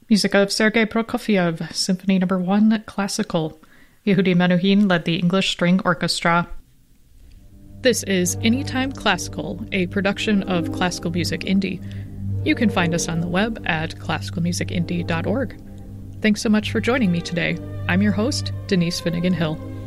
Music of Sergei Prokofiev, Symphony No. 1, Classical. Yehudi Menuhin led the English String Orchestra. This is Anytime Classical, a production of Classical Music Indie. You can find us on the web at classicalmusicindie.org. Thanks so much for joining me today. I'm your host, Denise Finnegan Hill.